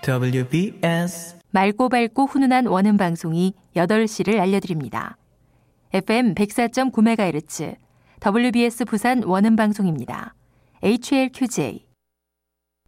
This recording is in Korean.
WBS 맑고 밝고 훈훈한 원음 방송이 8시를 알려드립니다. FM 104.9MHz WBS 부산 원음 방송입니다. HLQJ